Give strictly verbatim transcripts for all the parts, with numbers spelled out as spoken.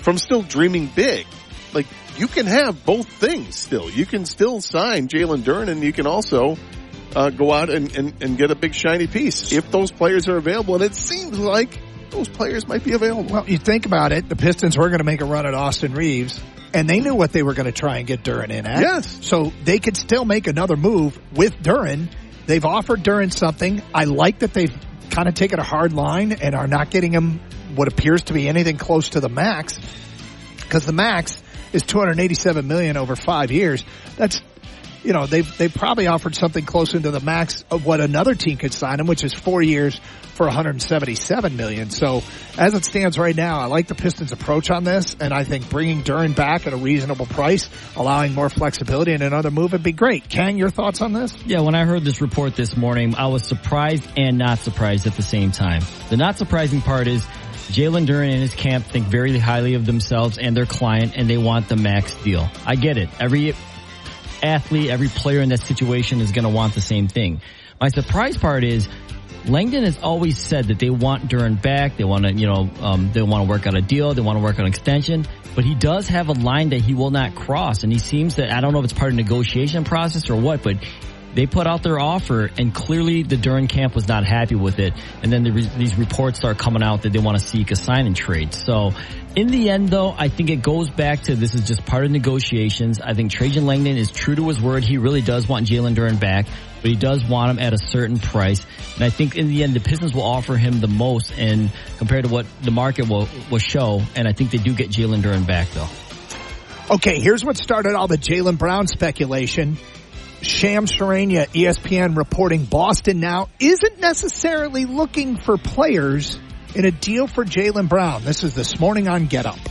from still dreaming big. Like, you can have both things still. You can still sign Jalen Duren, and you can also uh, go out and, and, and get a big shiny piece if those players are available. And it seems like those players might be available. Well, you think about it, the Pistons were going to make a run at Austin Reeves, and they knew what they were going to try and get Duren in at. Yes. So they could still make another move with Duren. They've offered Duren something. I like that they've kind of taken a hard line and are not getting him what appears to be anything close to the max, because the max is two hundred eighty-seven million dollars over five years. That's, you know, they've, they probably offered something closer to the max of what another team could sign him, which is four years for one hundred seventy-seven million dollars. So as it stands right now, I like the Pistons' approach on this, and I think bringing Duren back at a reasonable price, allowing more flexibility in another move would be great. Kang, your thoughts on this? Yeah, when I heard this report this morning, I was surprised and not surprised at the same time. The not surprising part is Jalen Duren and his camp think very highly of themselves and their client, and they want the max deal. I get it. Every athlete, every player in that situation is going to want the same thing. My surprise part is Langdon has always said that they want Duren back. They want to, you know, um, they want to work out a deal. They want to work on an extension. But he does have a line that he will not cross, and he seems that, I don't know if it's part of the negotiation process or what, but they put out their offer, and clearly the Duren camp was not happy with it. And then the re- these reports start coming out that they want to seek a sign and trade. So in the end, though, I think it goes back to this is just part of negotiations. I think Trajan Langdon is true to his word. He really does want Jalen Duren back, but he does want him at a certain price. And I think in the end, the Pistons will offer him the most, and compared to what the market will, will show. And I think they do get Jalen Duren back, though. Okay, here's what started all the Jaylen Brown speculation. Shams Charania, E S P N, reporting Boston now isn't necessarily looking for players in a deal for Jaylen Brown. This is This Morning on Get Up.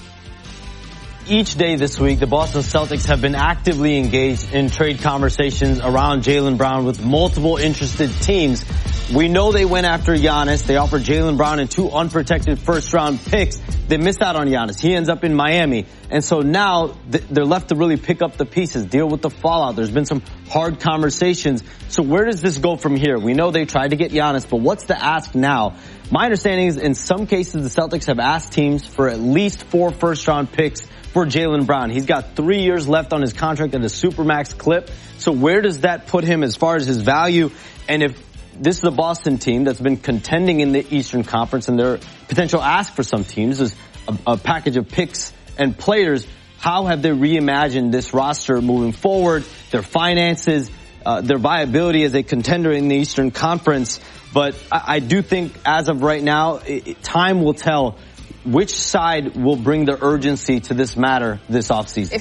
Each day this week, the Boston Celtics have been actively engaged in trade conversations around Jaylen Brown with multiple interested teams. We know they went after Giannis. They offered Jaylen Brown and two unprotected first-round picks. They missed out on Giannis. He ends up in Miami. And so now they're left to really pick up the pieces, deal with the fallout. There's been some hard conversations. So where does this go from here? We know they tried to get Giannis, but what's the ask now? My understanding is in some cases the Celtics have asked teams for at least four first-round picks for Jaylen Brown. He's got three years left on his contract at a supermax clip. So where does that put him as far as his value? And if this is a Boston team that's been contending in the Eastern Conference, and their potential ask for some teams is a, a package of picks and players, how have they reimagined this roster moving forward, their finances, uh, their viability as a contender in the Eastern Conference? But I, I do think as of right now, it, it, time will tell which side will bring the urgency to this matter this offseason.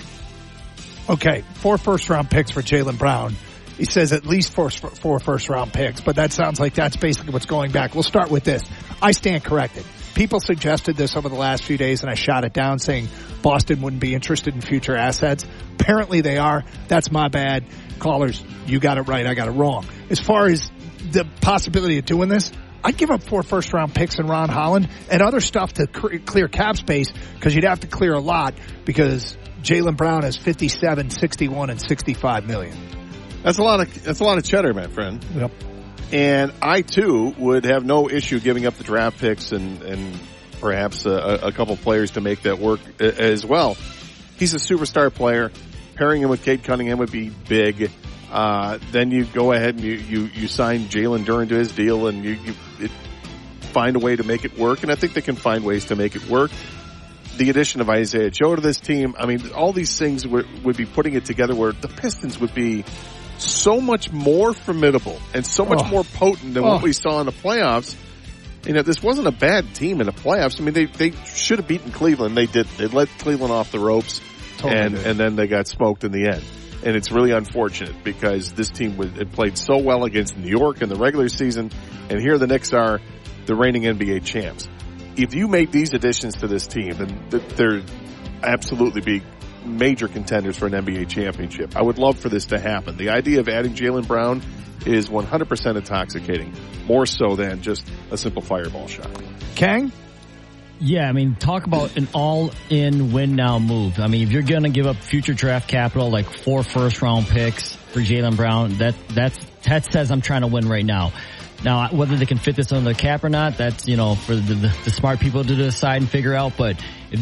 Okay, four first-round picks for Jaylen Brown. He says at least four, four first-round picks, but that sounds like that's basically what's going back. We'll start with this. I stand corrected. People suggested this over the last few days, and I shot it down saying Boston wouldn't be interested in future assets. Apparently they are. That's my bad. Callers, you got it right. I got it wrong. As far as the possibility of doing this, I'd give up four first-round picks in Ron Holland and other stuff to clear cap space, because you'd have to clear a lot, because Jaylen Brown has fifty-seven, sixty-one, and sixty-five million. That's a lot of that's a lot of cheddar, my friend. Yep. And I too would have no issue giving up the draft picks and and perhaps a, a couple players to make that work as well. He's a superstar player. Pairing him with Cade Cunningham would be big. Uh, then you go ahead and you you, you sign Jalen Duren to his deal, and you, you it, find a way to make it work. And I think they can find ways to make it work. The addition of Isaiah Joe to this team, I mean, all these things would, would be putting it together where the Pistons would be so much more formidable and so much oh. more potent than oh. what we saw in the playoffs. You know, this wasn't a bad team in the playoffs. I mean, they they should have beaten Cleveland. They did. They let Cleveland off the ropes, totally and did. and then they got smoked in the end. And it's really unfortunate because this team was, it played so well against New York in the regular season, and here the Knicks are the reigning N B A champs. If you make these additions to this team, then they're absolutely be major contenders for an N B A championship. I would love for this to happen. The idea of adding Jaylen Brown is one hundred percent intoxicating, more so than just a simple fireball shot. Kang? Yeah, I mean, talk about an all-in win-now move. I mean, if you're going to give up future draft capital, like four first-round picks for Jaylen Brown, that that's, that says I'm trying to win right now. Now, whether they can fit this under the cap or not, that's, you know, for the, the, the smart people to decide and figure out. But if